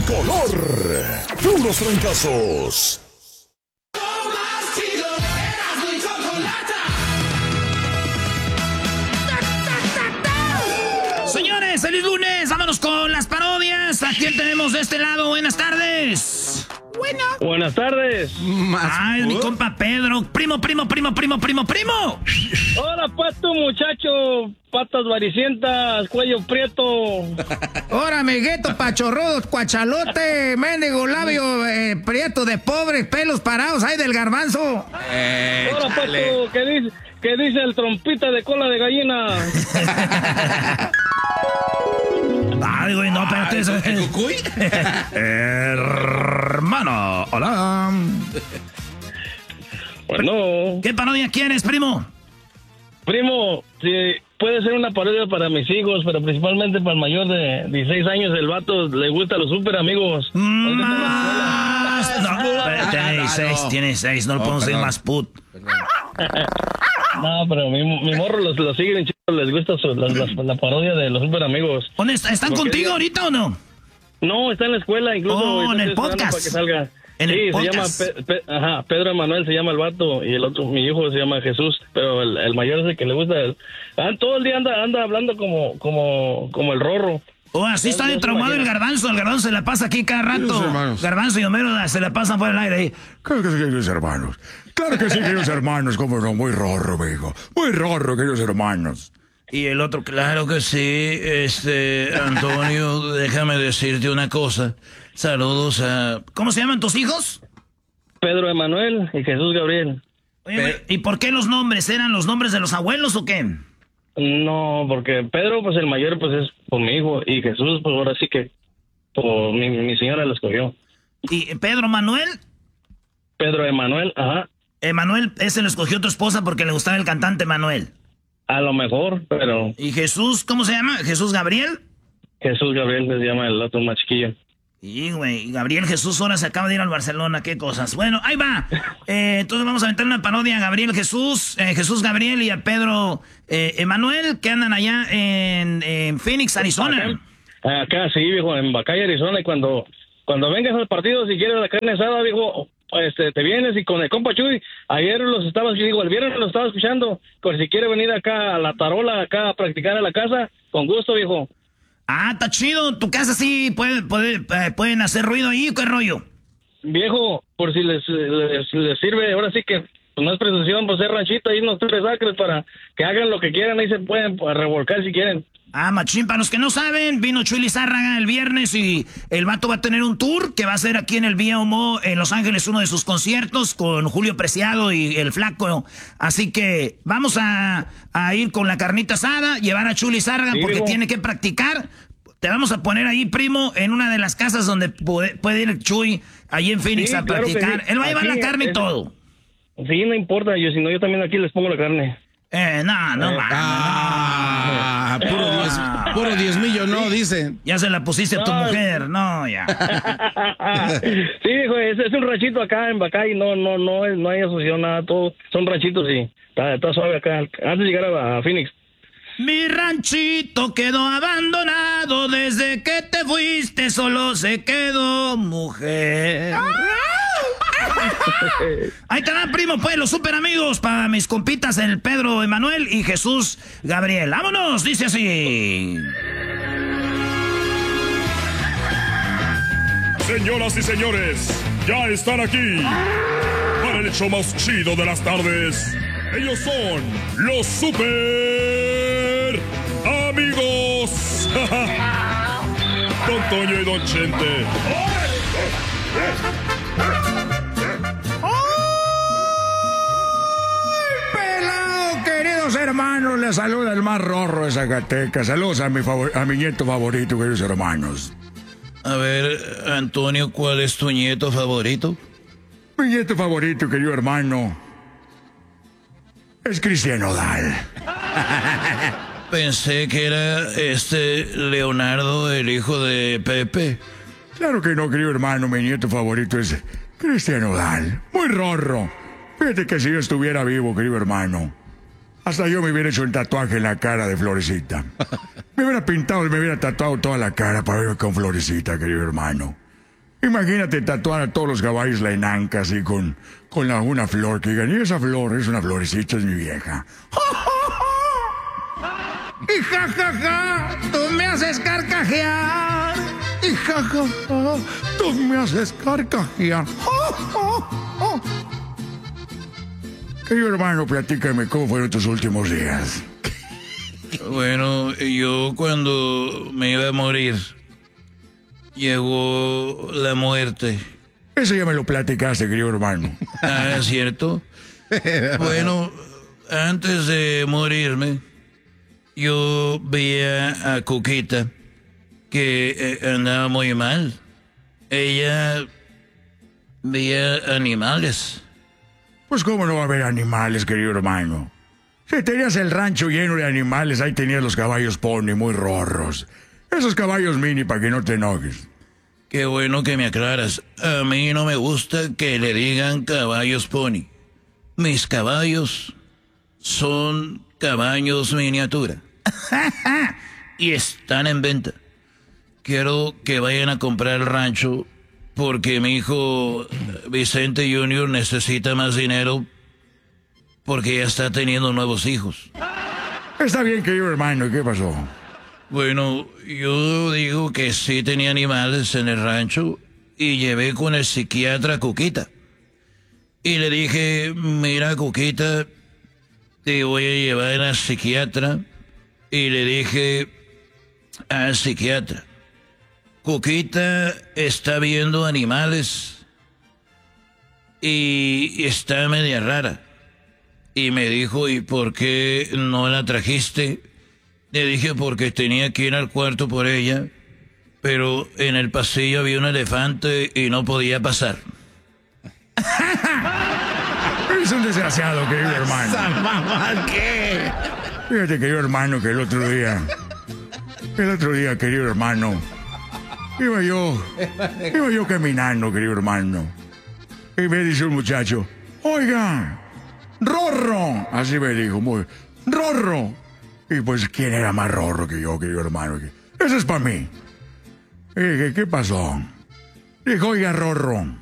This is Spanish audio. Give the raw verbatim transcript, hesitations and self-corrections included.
color. Puros trancazos. Señores, feliz lunes. Vámonos con las parodias. ¿A quién tenemos de este lado? Buenas tardes. Bueno. Buenas tardes. Ay, mi compa Pedro. Primo, primo, primo, primo, primo, primo. Hola, pues tú, muchacho. Patas varicientas, cuello prieto. Ahora, amiguito, pachorrudo, cuachalote, mendigo labio eh, prieto de pobre, pelos parados ahí del garbanzo. Eh, Hola, pues tú, ¿qué dice, qué dice el trompita de cola de gallina? Ay, güey, no, espérate. ¿El, el cucuy? Hermano, hola. Bueno. ¿Qué parodia quieres, primo? Primo, si puede ser una parodia para mis hijos, pero principalmente para el mayor de dieciséis años, el vato le gusta a los super amigos. Más. No, tiene dieciséis, tiene dieciséis, no lo podemos decir más put. No, pero mi, mi morro los, los sigue en chido, les gusta su, la, la, la parodia de los super amigos. ¿Dónde está? ¿Están contigo ya... ahorita o no? No, está en la escuela, incluso. Oh, en el podcast. Para que salga. En sí, el se llama Pe, Pe, ajá, Pedro Emanuel se llama el vato y el otro, mi hijo se llama Jesús, pero el, el mayor es el que le gusta. El, ah, todo el día anda anda hablando como como como el Rorro. Oh, así está de traumado el garbanzo. El garbanzo se la pasa aquí cada rato. Garbanzo y Homero se la pasan por el aire ahí. Claro que sí, queridos hermanos. Claro que sí, queridos hermanos. Como no, muy rorro, me dijo. Muy rorro, queridos hermanos. Y el otro, claro que sí. Este, Antonio, déjame decirte una cosa. Saludos a... ¿Cómo se llaman tus hijos? Pedro Emanuel y Jesús Gabriel. Oye, ¿y por qué los nombres? ¿Eran los nombres de los abuelos o qué? No, porque Pedro, pues el mayor, pues es por mi hijo. Y Jesús, pues ahora sí que por mi, mi señora lo escogió. ¿Y Pedro Manuel? Pedro Emanuel, ajá. Emanuel, ese lo escogió tu esposa porque le gustaba el cantante Manuel. A lo mejor, pero... ¿Y Jesús, cómo se llama? ¿Jesús Gabriel? Jesús Gabriel se llama el otro más chiquillo. Y, güey, Gabriel Jesús ahora se acaba de ir al Barcelona, qué cosas. Bueno, ahí va. Eh, entonces vamos a aventar una parodia a Gabriel Jesús, eh, Jesús Gabriel y a Pedro eh, Emanuel, que andan allá en, en Phoenix, Arizona. Acá, acá, sí, viejo, en Bacay, Arizona, y cuando, cuando vengas al partido, si quieres la carne asada, viejo, este, te vienes y con el compa Chuy, ayer los estaba, digo, el viernes los estaba escuchando, por si quiere venir acá a la tarola, acá a practicar a la casa, con gusto, viejo. Ah, está chido. ¿Tu casa sí puede, puede, eh, pueden hacer ruido ahí o qué rollo? Viejo, por si les, les, les sirve, ahora sí que pues no es presunción, pues es ranchito, ahí unos tres acres para que hagan lo que quieran, ahí se pueden revolcar si quieren. Ah, machín, para los que no saben, vino Chuy Lizárraga el viernes y el vato va a tener un tour que va a ser aquí en el Vía Homo, en Los Ángeles, uno de sus conciertos con Julio Preciado y el Flaco. Así que vamos a, a ir con la carnita asada, llevar a Chuy Lizárraga sí, porque digo. tiene que practicar. Te vamos a poner ahí, primo, en una de las casas donde puede, puede ir Chuy, ahí en Phoenix sí, a claro practicar. Sí. Él va a llevar aquí, la carne es, y todo. Sí, no importa, yo si no, yo también aquí les pongo la carne. Eh, no, no, eh, man, ah, no, no, puro, no, diez, no, puro diez millos, no, sí. dicen. Ya se la pusiste a tu no. mujer, no, ya. Sí, hijo, es, es un ranchito acá en Bacay, no, no, no, es, no hay asociación, nada, todo, son ranchitos y está, está suave acá, antes de llegar a, a Phoenix. Mi ranchito quedó abandonado desde que te fuiste, solo se quedó mujer. Ahí te van, primo, pues, los super amigos para mis compitas, el Pedro Emanuel y Jesús Gabriel. ¡Vámonos! Dice así. Señoras y señores, ya están aquí para el show más chido de las tardes. Ellos son los super amigos. Don Toño y Don Chente. Queridos hermanos, les saluda el más rorro de Zacatecas. Saludos a mi, favor- a mi nieto favorito, queridos hermanos. A ver, Antonio, ¿cuál es tu nieto favorito? Mi nieto favorito, querido hermano, es Cristian Nodal. Pensé que era este Leonardo, el hijo de Pepe. Claro que no, querido hermano, mi nieto favorito es Cristian Nodal. Muy rorro. Fíjate que si yo estuviera vivo, querido hermano, hasta yo me hubiera hecho un tatuaje en la cara de Florecita. Me hubiera pintado y me hubiera tatuado toda la cara para verme con Florecita, querido hermano. Imagínate tatuar a todos los caballos la enanca así con, con la, una flor que digan, y esa flor es una florecita, es mi vieja. Y ja, ja, ja, tú me haces carcajear. Y ja, ja, ja, tú me haces carcajear. Querido hermano, platícame cómo fueron tus últimos días. Bueno, yo cuando me iba a morir, llegó la muerte. Eso ya me lo platicaste, querido hermano. Ah, ¿es cierto? Bueno, antes de morirme, yo veía a Cuquita que eh, andaba muy mal. Ella veía animales. Pues cómo no va a haber animales, querido hermano. Si tenías el rancho lleno de animales, ahí tenías los caballos pony muy rorros. Esos caballos mini para que no te enojes. Qué bueno que me aclaras. A mí no me gusta que le digan caballos pony. Mis caballos son caballos miniatura. Y están en venta. Quiero que vayan a comprar el rancho porque mi hijo Vicente junior necesita más dinero porque ya está teniendo nuevos hijos. Está bien, querido hermano. ¿Y qué pasó? Bueno, yo digo que sí tenía animales en el rancho y llevé con el psiquiatra a Cuquita. Y le dije, mira Cuquita, te voy a llevar al psiquiatra. Y le dije al psiquiatra, Cuquita está viendo animales y está media rara. Y me dijo, ¿y por qué no la trajiste? Le dije, porque tenía que ir al cuarto por ella, pero en el pasillo había un elefante y no podía pasar. Eres un desgraciado, querido hermano. ¿Qué? Fíjate, querido hermano, que el otro día... El otro día, querido hermano... Iba yo... Iba yo caminando, querido hermano. Y me dice un muchacho... Oiga... ¡Rorro! Así me dijo, muy... ¡Rorro! Y pues, ¿quién era más rorro que yo, querido hermano? Eso es para mí. Y dije, ¿qué pasó? Dijo, oiga, Rorro,